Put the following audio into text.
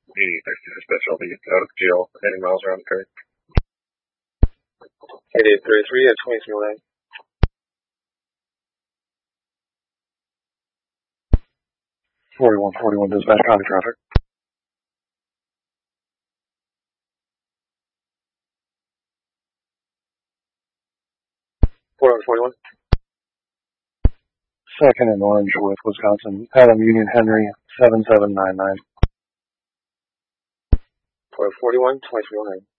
The dispatch, I'll be out of jail 80 miles around the curve. 8833 at 2309. 4141 dispatch, copy traffic. 4141. Second and Orange with Wisconsin, Adam Union Henry, 7799. 41, 2309.